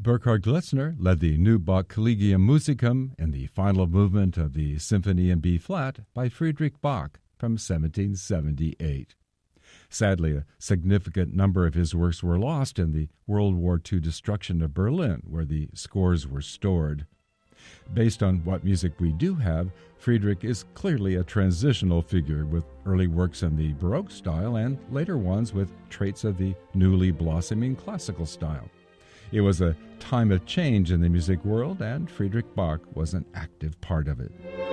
Burkhard Glitzner led the new Bach Collegium Musicum in the final movement of the Symphony in B-flat by Friedrich Bach from 1778. Sadly, a significant number of his works were lost in the World War II destruction of Berlin, where the scores were stored. Based on what music we do have, Friedrich is clearly a transitional figure, with early works in the Baroque style and later ones with traits of the newly blossoming classical style. It was a time of change in the music world, and Friedrich Bach was an active part of it.